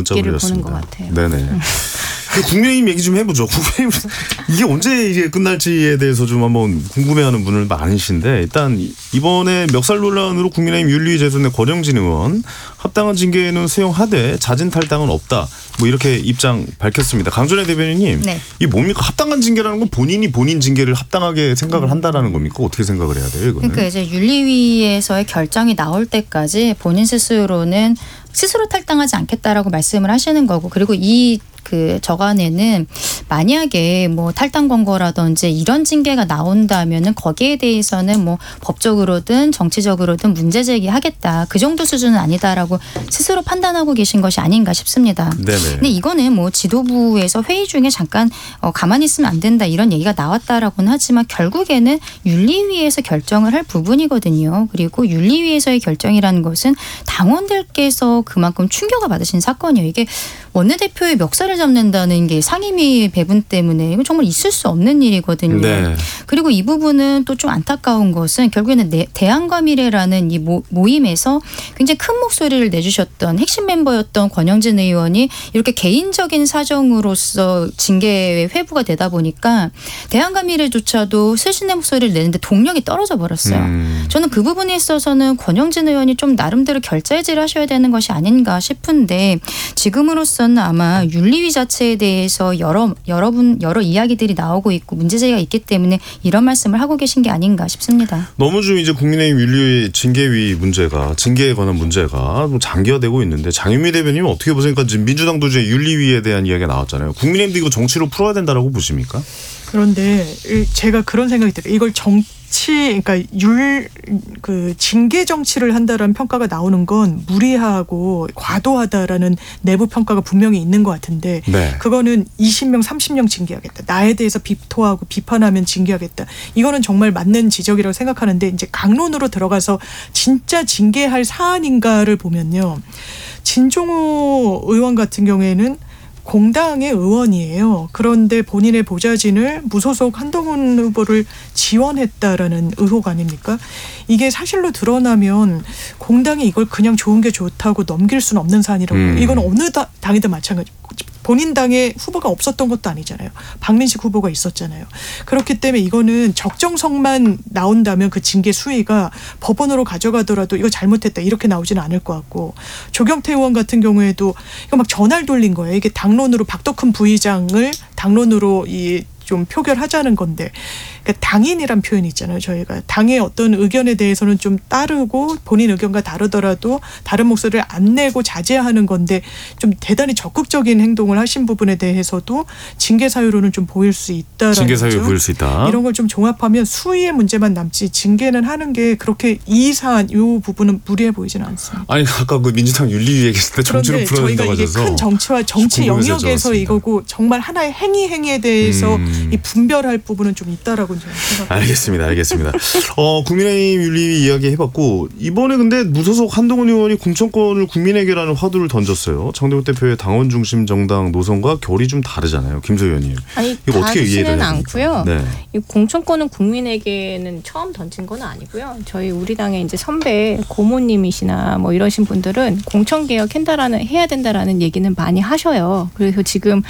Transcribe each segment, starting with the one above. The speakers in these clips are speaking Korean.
있기를 보는 것 같아요. 네네. 국민의힘 얘기 좀 해보죠. 국민의힘 이게 언제 이게 끝날지에 대해서 좀 한번 궁금해하는 분들 많으신데 일단 이번에 멱살 논란으로 국민의힘 윤리위 재선의 권영진 의원 합당한 징계는 수용하되 자진 탈당은 없다. 뭐 이렇게 입장 밝혔습니다. 강준혜 대변인님, 네. 이 뭡니까? 합당한 징계라는 건 본인이 본인 징계를 합당하게 생각을 한다라는 겁니까? 어떻게 생각을 해야 돼요, 이거는? 그러니까 이제 윤리위에서의 결정이 나올 때까지 본인 스스로는 스스로 탈당하지 않겠다라고 말씀을 하시는 거고, 그리고 이 저간에는 만약에 뭐 탈당 권고라든지 이런 징계가 나온다면은 거기에 대해서는 뭐 법적으로든 정치적으로든 문제 제기하겠다. 그 정도 수준은 아니다라고 스스로 판단하고 계신 것이 아닌가 싶습니다. 네네. 근데 이거는 뭐 지도부에서 회의 중에 잠깐 가만히 있으면 안 된다 이런 얘기가 나왔다라고는 하지만 결국에는 윤리위에서 결정을 할 부분이거든요. 그리고 윤리위에서의 결정이라는 것은 당원들께서 그만큼 충격을 받으신 사건이에요. 이게 원내대표의 멱살을 잡는다는 게 상임위 배분 때문에 이건 정말 있을 수 없는 일이거든요. 네. 그리고 이 부분은 또 좀 안타까운 것은 결국에는 대한과미래라는 이 모임에서 굉장히 큰 목소리를 내주셨던 핵심 멤버였던 권영진 의원이 이렇게 개인적인 사정으로서 징계에 회부가 되다 보니까 대한과미래조차도 슬신의 목소리를 내는데 동력이 떨어져 버렸어요. 저는 그 부분에 있어서는 권영진 의원이 좀 나름대로 결자해지를 하셔야 되는 것이 아닌가 싶은데 지금으로서는 아마 윤리위 자체에 대해서 여러 이야기들이 나오고 있고 문제제기가 있기 때문에 이런 말씀을 하고 계신 게 아닌가 싶습니다. 너무 좀 이제 국민의힘 윤리위 징계위 문제가 징계에 관한 문제가 좀 장기화되고 있는데 장윤미 대변인은 어떻게 보세요? 그러니까 지금 민주당도 이제 윤리위에 대한 이야기가 나왔잖아요. 국민의힘도 이거 정치로 풀어야 된다라고 보십니까? 그런데 제가 그런 생각이 들어요. 이걸 그러니까 징계 정치를 한다라는 평가가 나오는 건 무리하고 과도하다라는 내부 평가가 분명히 있는 것 같은데 네. 그거는 20명, 30명 징계하겠다. 나에 대해서 비토하고 비판하면 징계하겠다. 이거는 정말 맞는 지적이라고 생각하는데 이제 강론으로 들어가서 진짜 징계할 사안인가를 보면요. 진종호 의원 같은 경우에는 공당의 의원이에요. 그런데 본인의 보좌진을 무소속 한동훈 후보를 지원했다라는 의혹 아닙니까? 이게 사실로 드러나면 공당이 이걸 그냥 좋은 게 좋다고 넘길 수는 없는 사안이라고. 이건 어느 당이든 마찬가지. 본인 당에 후보가 없었던 것도 아니잖아요. 박민식 후보가 있었잖아요. 그렇기 때문에 이거는 적정성만 나온다면 그 징계 수위가 법원으로 가져가더라도 이거 잘못했다 이렇게 나오지는 않을 것 같고 조경태 의원 같은 경우에도 이거 막 전화를 돌린 거예요. 이게 당론으로 박덕흠 부의장을 당론으로 좀 표결하자는 건데 그러니까 당인이란 표현이 있잖아요. 저희가 당의 어떤 의견에 대해서는 좀 따르고 본인 의견과 다르더라도 다른 목소리를 안 내고 자제하는 건데 좀 대단히 적극적인 행동을 하신 부분에 대해서도 징계 사유로는 좀 보일 수 있다라는 징계 사유 거죠. 보일 수 있다. 이런 걸 좀 종합하면 수위의 문제만 남지 징계는 하는 게 그렇게 이 사안 이 부분은 무리해 보이지는 않습니다. 아니 아까 그 민주당 윤리위 얘기했을 때 정치로 풀어야 된다고 하셔서 저희가 이게 큰 정치와 정치 영역에서 이거고 정말 하나의 행위에 대해서 이 분별할 부분은 좀 있다라고 저는 생각합니다. 알겠습니다. 국민의힘 윤리위 이야기 해봤고 이번에 근데 무소속 한동훈 의원이 공천권을 국민에게라는 화두를 던졌어요. 정대훈 대표의 당원 중심 정당 노선과 결이 좀 다르잖아요. 김소 의원님. 아니 이거 어떻게 이해를 해야 않고요. 네. 이 공천권은 국민에게는 처음 던진 건 아니고요. 저희 우리 당의 이제 선배 고모님이시나 뭐 이러신 분들은 공천 개혁 해야 된다라는 얘기는 많이 하셔요. 그래서 지금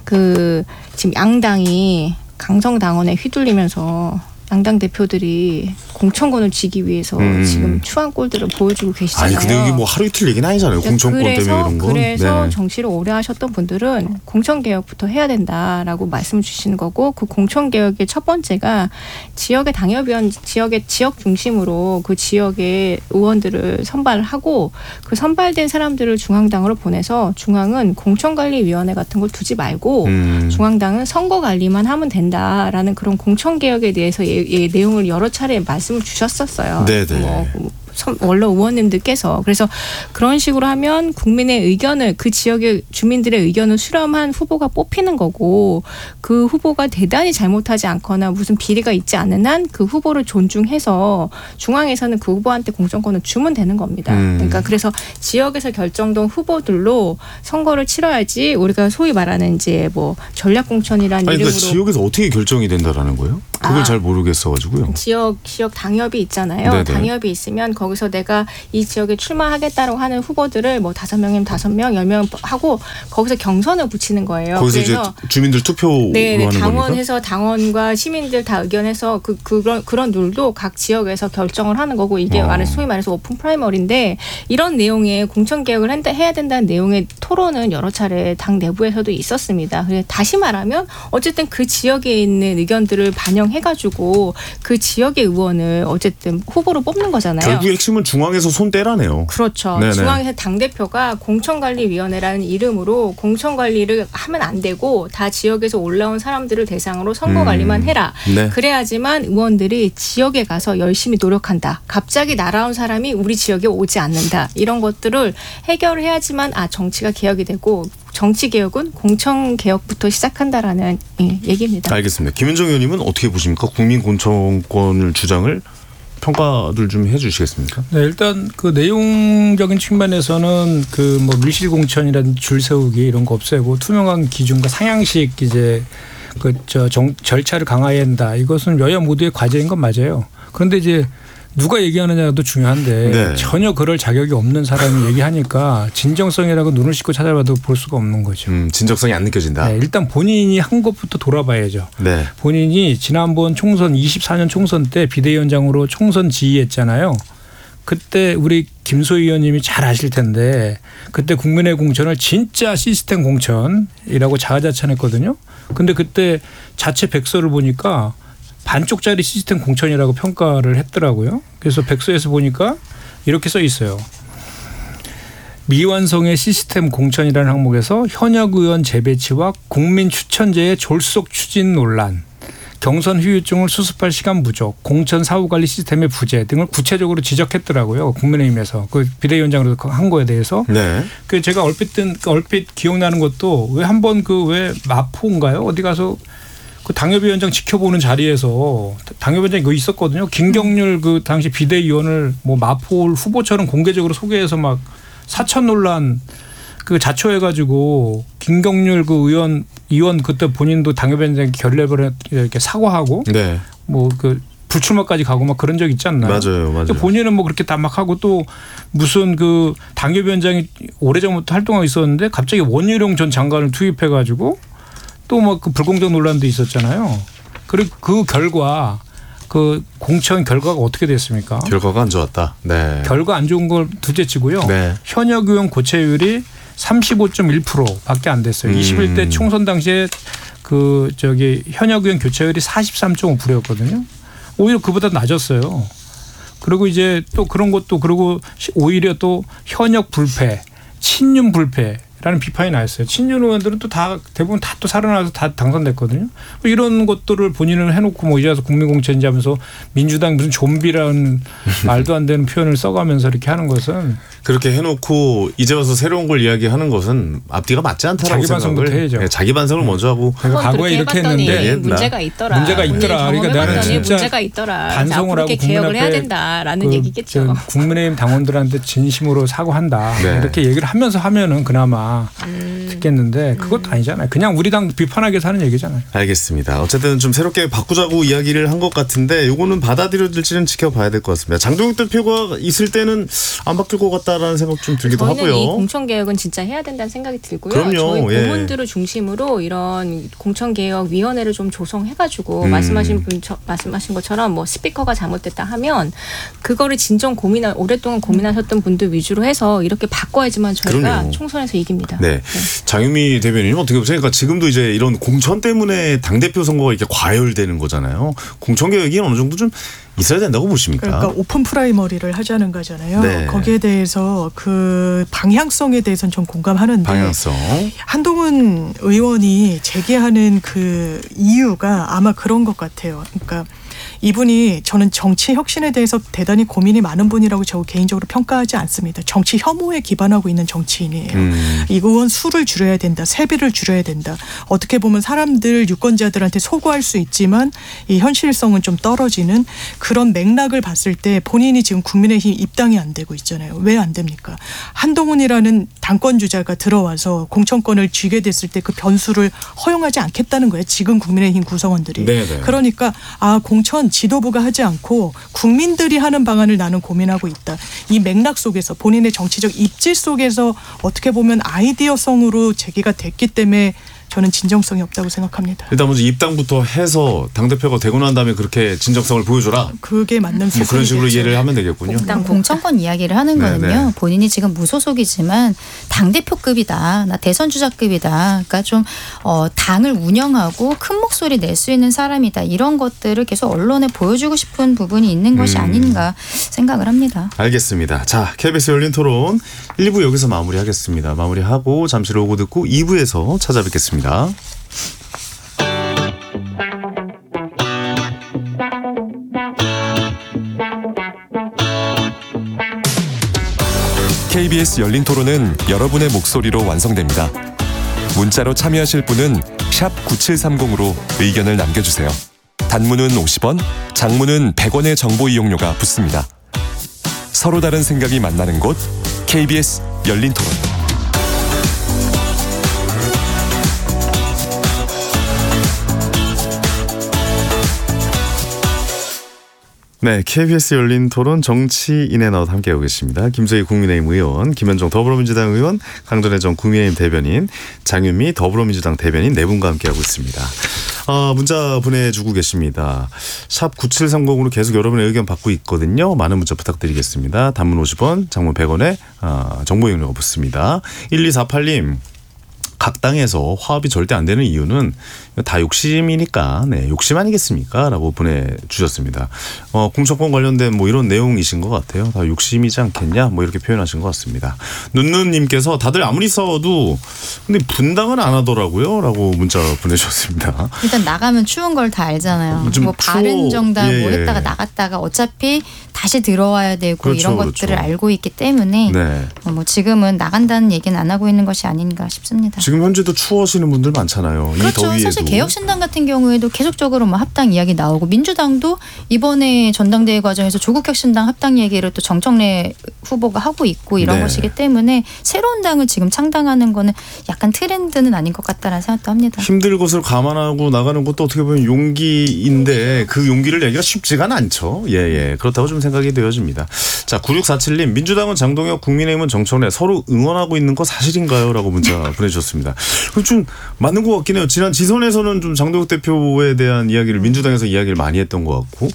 양당이 강성 당원에 휘둘리면서 양당 대표들이 공천권을 쥐기 위해서 지금 추한 꼴들을 보여주고 계시잖아요. 아니 근데 여기 뭐 하루 이틀 얘기는 아니잖아요. 공천권 때문에 이런 거. 그래서 네. 정치를 오래 하셨던 분들은 공천개혁부터 해야 된다라고 말씀을 주시는 거고 그 공천개혁의 첫 번째가 지역의 당협위원 지역 중심으로 그 지역의 의원들을 선발하고 그 선발된 사람들을 중앙당으로 보내서 중앙은 공천관리위원회 같은 걸 두지 말고 중앙당은 선거관리만 하면 된다라는 그런 공천개혁에 대해서 내용을 여러 차례 말씀을 주셨었어요. 네네. 원로 의원님들께서. 그래서 그런 식으로 하면 국민의 의견을 그 지역의 주민들의 의견을 수렴한 후보가 뽑히는 거고 그 후보가 대단히 잘못하지 않거나 무슨 비리가 있지 않은 한 그 후보를 존중해서 중앙에서는 그 후보한테 공천권을 주면 되는 겁니다. 그러니까 그래서 지역에서 결정된 후보들로 선거를 치러야지 우리가 소위 말하는 이제 뭐 전략공천이라는 이름으로. 그러니까 지역에서 어떻게 결정이 된다라는 거예요? 그걸 잘 모르겠어가지고요. 지역 당협이 있잖아요. 네네. 당협이 있으면 거기서 내가 이 지역에 출마하겠다고 하는 후보들을 뭐 5명이면 5명, 10명 하고 거기서 경선을 붙이는 거예요. 거기서 이제 주민들 투표로 네, 하는 겁니까? 당원해서 당원과 시민들 다 의견해서 그런 룰도 각 지역에서 결정을 하는 거고 이게 소위 말해서 오픈 프라이머리인데 이런 내용의 공천 개혁을 해야 된다는 내용의 토론은 여러 차례 당 내부에서도 있었습니다. 다시 말하면 어쨌든 그 지역에 있는 의견들을 반영해가지고 그 지역의 의원을 어쨌든 후보로 뽑는 거잖아요. 결국 핵심은 중앙에서 손 떼라네요. 그렇죠. 네네. 중앙에서 당대표가 공천관리위원회라는 이름으로 공천관리를 하면 안 되고 다 지역에서 올라온 사람들을 대상으로 선거관리만 해라. 네. 그래야지만 의원들이 지역에 가서 열심히 노력한다. 갑자기 날아온 사람이 우리 지역에 오지 않는다. 이런 것들을 해결을 해야지만 정치가 개혁이 되고 정치 개혁은 공천 개혁부터 시작한다라는 얘기입니다. 알겠습니다. 김현정 의원님은 어떻게 보십니까? 국민 공천권을 주장을 평가를 좀 해주시겠습니까? 네, 일단 그 내용적인 측면에서는 그 뭐 밀실 공천이라든지 줄 세우기 이런 거 없애고 투명한 기준과 상향식 이제 절차를 강화해야 한다. 이것은 여야 모두의 과제인 건 맞아요. 그런데 이제 누가 얘기하느냐도 중요한데 네. 전혀 그럴 자격이 없는 사람이 얘기하니까 진정성이라고 눈을 씻고 찾아봐도 볼 수가 없는 거죠. 진정성이 안 느껴진다. 네, 일단 본인이 한 것부터 돌아봐야죠. 네. 본인이 지난번 총선 24년 총선 때 비대위원장으로 총선 지휘했잖아요. 그때 우리 김소희 의원님이 잘 아실 텐데 그때 국민의 공천을 진짜 시스템 공천이라고 자화자찬했거든요. 근데 그때 자체 백서를 보니까 반쪽짜리 시스템 공천이라고 평가를 했더라고요. 그래서 백서에서 보니까 이렇게 써 있어요. 미완성의 시스템 공천이라는 항목에서 현역 의원 재배치와 국민 추천제의 졸속 추진 논란, 경선 후유증을 수습할 시간 부족, 공천 사후 관리 시스템의 부재 등을 구체적으로 지적했더라고요. 국민의힘에서 그 비대위원장으로 한 거에 대해서. 네. 그 제가 얼핏 기억나는 것도 왜 한번 왜 마포인가요? 어디 가서 그 당협위원장 지켜보는 자리에서 당협위원장이 그 있었거든요. 김경률 그 당시 비대위원을 뭐 마포 후보처럼 공개적으로 소개해서 막 사천 논란 그 자초해가지고 김경률 그 의원 그때 본인도 당협위원장 결례를 이렇게 사과하고 네. 뭐 그 불출마까지 가고 막 그런 적 있지 않나요? 맞아요. 본인은 뭐 그렇게 다 막 하고 또 무슨 그 당협위원장이 오래전부터 활동하고 있었는데 갑자기 원희룡 전 장관을 투입해가지고 또 뭐 그 불공정 논란도 있었잖아요. 그리고 그 결과 그 공천 결과가 어떻게 됐습니까? 결과가 안 좋았다. 네. 결과 안 좋은 걸 둘째치고요. 네. 현역 의원 고체율이 35.1%밖에 안 됐어요. 21대 총선 당시에 그 현역 의원 교체율이 43.5%였거든요. 오히려 그보다 낮았어요. 그리고 이제 또 그런 것도 그리고 오히려 또 현역 불패, 친윤 불패. 라는 비판이 나왔어요. 친윤 의원들은 또 다 대부분 다 또 살아나서 다 당선됐거든요. 뭐 이런 것들을 본인은 해놓고 뭐 이제 와서 국민공천인지 하면서 민주당 무슨 좀비라는 말도 안 되는 표현을 써가면서 이렇게 하는 것은 그렇게 해놓고 이제 와서 새로운 걸 이야기하는 것은 앞뒤가 맞지 않다라고 자기 반성부터 해야죠. 네, 자기 반성을 먼저 하고 내가 과거에 이렇게 했는데 문제가 있더라. 그러니까 나는 진짜 문제가 있더라. 반성을 하고 개혁을 해야 된다라는 얘기겠죠. 국민의힘 당원들한테 진심으로 사과한다. 네. 이렇게 얘기를 하면서 하면은 그나마 듣겠는데 그것도 아니잖아요. 그냥 우리 당 비판하게 사는 얘기잖아요. 알겠습니다. 어쨌든 좀 새롭게 바꾸자고 이야기를 한 것 같은데 요거는 받아들여질지는 지켜봐야 될 것 같습니다. 장동혁 대표가 있을 때는 안 바뀔 것 같다라는 생각 좀 들기도 저희는 하고요. 이 공천 개혁은 진짜 해야 된다는 생각이 들고요. 그럼요. 저희 예. 고문들을 중심으로 이런 공천 개혁 위원회를 좀 조성해가지고 말씀하신 것처럼 뭐 스피커가 잘못됐다 하면 그거를 오랫동안 고민하셨던 분들 위주로 해서 이렇게 바꿔야지만 저희가 그럼요. 총선에서 이깁니다. 네. 장유미 대변인은 어떻게 보세요? 그러니까 지금도 이제 이런 공천 때문에 당대표 선거가 이렇게 과열되는 거잖아요. 공천 개혁이 어느 정도 좀 있어야 된다고 보십니까? 그러니까 오픈 프라이머리를 하자는 거잖아요. 네. 거기에 대해서 그 방향성에 대해서는 좀 공감하는데 방향성. 한동훈 의원이 제기하는 그 이유가 아마 그런 것 같아요. 그러니까 이분이 저는 정치 혁신에 대해서 대단히 고민이 많은 분이라고 저 개인적으로 평가하지 않습니다. 정치 혐오에 기반하고 있는 정치인이에요. 이 의원 수를 줄여야 된다. 세비를 줄여야 된다. 어떻게 보면 사람들 유권자들한테 소구할 수 있지만 이 현실성은 좀 떨어지는 그런 맥락을 봤을 때 본인이 지금 국민의힘 입당이 안 되고 있잖아요. 왜 안 됩니까? 한동훈이라는 당권 주자가 들어와서 공천권을 쥐게 됐을 때 그 변수를 허용하지 않겠다는 거예요. 지금 국민의힘 구성원들이. 네네. 그러니까 공천 지도부가 하지 않고 국민들이 하는 방안을 나는 고민하고 있다. 이 맥락 속에서 본인의 정치적 입지 속에서 어떻게 보면 아이디어성으로 제기가 됐기 때문에 저는 진정성이 없다고 생각합니다. 일단 먼저 입당부터 해서 당대표가 되고 난 다음에 그렇게 진정성을 보여줘라. 그게 맞는 수순이겠죠. 뭐 그런 식으로 이해를 하면 되겠군요. 일단 공천권 이야기를 하는 네네. 거는요. 본인이 지금 무소속이지만 당대표급이다. 나 대선주자급이다. 그러니까 좀 당을 운영하고 큰 목소리 낼 수 있는 사람이다. 이런 것들을 계속 언론에 보여주고 싶은 부분이 있는 것이 아닌가 생각을 합니다. 알겠습니다. 자, KBS 열린 토론 1부 여기서 마무리하겠습니다. 마무리하고 잠시 로고 듣고 2부에서 찾아뵙겠습니다. KBS 열린 토론은 여러분의 목소리로 완성됩니다. 문자로 참여하실 분은 샵 9730으로 의견을 남겨주세요. 단문은 50원, 장문은 100원의 정보 이용료가 붙습니다. 서로 다른 생각이 만나는 곳 KBS 열린 토론. 네, KBS 열린 토론 정치인의 넛 함께하고 계십니다. 김소희 국민의힘 의원, 김현종 더불어민주당 의원, 강전혜 전 국민의힘 대변인, 장윤미 더불어민주당 대변인 네 분과 함께하고 있습니다. 문자 보내주고 계십니다. 샵 9730으로 계속 여러분의 의견 받고 있거든요. 많은 문자 부탁드리겠습니다. 단문 50원, 장문 100원에 정보 이용료가 붙습니다. 1248님. 각 당에서 화합이 절대 안 되는 이유는 다 욕심이니까 욕심 아니겠습니까? 라고 보내주셨습니다. 공천권 관련된 뭐 이런 내용이신 것 같아요. 다 욕심이지 않겠냐? 뭐 이렇게 표현하신 것 같습니다. 눈누님께서 다들 아무리 싸워도 근데 분당은 안 하더라고요. 라고 문자 보내주셨습니다. 일단 나가면 추운 걸 다 알잖아요. 뭐 바른정당 뭐 했다가 나갔다가 어차피 다시 들어와야 되고 그렇죠, 이런 것들을 알고 있기 때문에 네. 뭐 지금은 나간다는 얘기는 안 하고 있는 것이 아닌가 싶습니다. 지금 현재도 추워하시는 분들 많잖아요. 이 그렇죠. 더위에도. 사실 개혁신당 같은 경우에도 계속적으로 뭐 합당 이야기 나오고 민주당도 이번에 전당대회 과정에서 조국혁신당 합당 얘기를 또 정청래 후보가 하고 있고 이런 네. 것이기 때문에 새로운 당을 지금 창당하는 거는 약간 트렌드는 아닌 것 같다라는 생각도 합니다. 힘들 것을 감안하고 나가는 것도 어떻게 보면 용기인데 그 용기를 내기가 쉽지가 않죠. 예. 그렇다고 좀 생각이 되어집니다. 자, 9647님. 민주당은 장동혁, 국민의힘은 정청래 서로 응원하고 있는 거 사실인가요? 라고 문자 보내주셨습니다. 좀 맞는 것 같긴 해요. 지난 지선에서는 좀 장동혁 대표에 대한 이야기를 민주당에서 이야기를 많이 했던 것 같고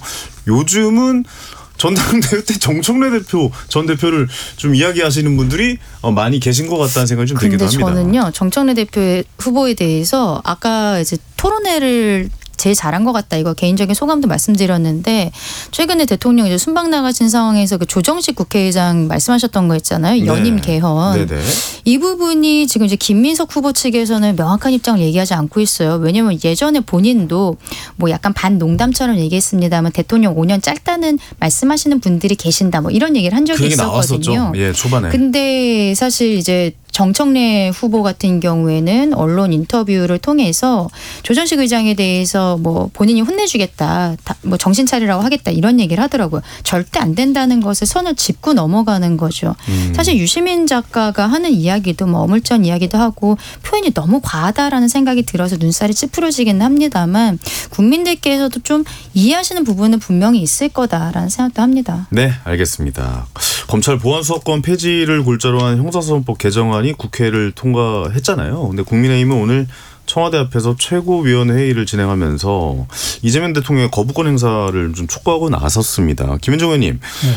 요즘은 전당대회 때 정청래 전 대표를 좀 이야기하시는 분들이 많이 계신 것 같다는 생각이 좀 들기도 합니다. 근데 저는요. 정청래 대표의 후보에 대해서 아까 이제 토론회를 제일 잘한 것 같다. 이거 개인적인 소감도 말씀드렸는데 최근에 대통령이 이제 순방 나가신 상황에서 그 조정식 국회의장 말씀하셨던 거 있잖아요. 연임 개헌. 네네. 이 부분이 지금 이제 김민석 후보 측에서는 명확한 입장을 얘기하지 않고 있어요. 왜냐하면 예전에 본인도 뭐 약간 반농담처럼 얘기했습니다만 대통령 5년 짧다는 말씀하시는 분들이 계신다. 뭐 이런 얘기를 한 적이 그 얘기 있었거든요. 나왔었죠. 예, 초반에. 근데 사실 이제 정청래 후보 같은 경우에는 언론 인터뷰를 통해서 조정식 의장에 대해서 뭐 본인이 혼내주겠다, 뭐 정신 차리라고 하겠다 이런 얘기를 하더라고요. 절대 안 된다는 것을 선을 짚고 넘어가는 거죠. 사실 유시민 작가가 하는 이야기도 뭐 어물전 이야기도 하고 표현이 너무 과하다라는 생각이 들어서 눈살이 찌푸려지긴 합니다만 국민들께서도 좀 이해하시는 부분은 분명히 있을 거다라는 생각도 합니다. 네, 알겠습니다. 검찰 보안수사권 폐지를 골자로 한 형사소송법 개정안이 국회를 통과했잖아요. 근데 국민의힘은 오늘 청와대 앞에서 최고위원회의를 진행하면서 이재명 대통령의 거부권 행사를 좀 촉구하고 나섰습니다. 김현종 의원님,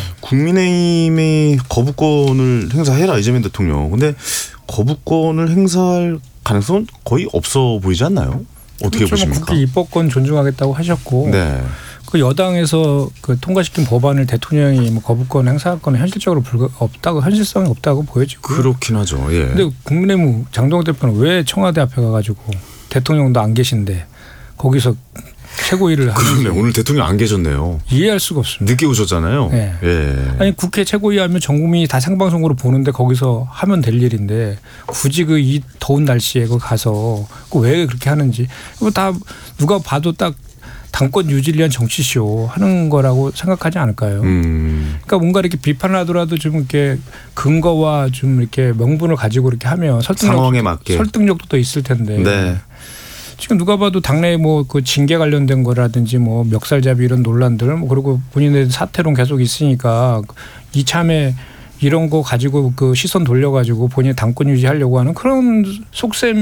국민의힘이 거부권을 행사해라 이재명 대통령. 근데 거부권을 행사할 가능성은 거의 없어 보이지 않나요? 어떻게 보십니까? 국회 입법권 존중하겠다고 하셨고 네. 그 여당에서 그 통과시킨 법안을 대통령이 뭐 거부권 행사할 거는 현실적으로 없다고 현실성이 없다고 보여지고 그렇긴 하죠. 예. 근데 국민의힘 장동혁 대표는 왜 청와대 앞에 가가지고 대통령도 안 계신데 거기서 최고위를 하는지 그러네. 오늘 대통령 안 계셨네요. 이해할 수가 없습니다. 늦게 오셨잖아요. 네. 예. 아니 국회 최고위 하면 전 국민이 다 생방송으로 보는데 거기서 하면 될 일인데 굳이 그 이 더운 날씨에 그 가서 그 왜 그렇게 하는지 이거 다 누가 봐도 딱 당권 유지를 위한 정치쇼 하는 거라고 생각하지 않을까요? 그러니까 뭔가 이렇게 비판을 하더라도 좀 이렇게 근거와 좀 이렇게 명분을 가지고 이렇게 하면 상황에 맞게 설득력도 더 있을 텐데. 네. 지금 누가 봐도 당내에 뭐 그 징계 관련된 거라든지 뭐 멱살잡이 이런 논란들 뭐 그리고 본인의 사퇴론 계속 있으니까 이참에 이런 거 가지고 그 시선 돌려가지고 본인의 당권 유지하려고 하는 그런 속셈